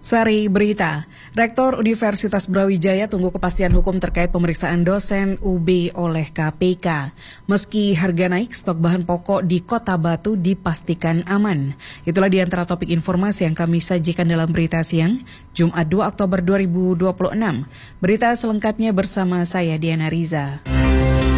Sari berita, Rektor Universitas Brawijaya tunggu kepastian hukum terkait pemeriksaan dosen UB oleh KPK. Meski harga naik, stok bahan pokok di Kota Batu dipastikan aman. Itulah di antara topik informasi yang kami sajikan dalam berita siang, Jumat 2 Oktober 2026. Berita selengkapnya bersama saya Diana Riza.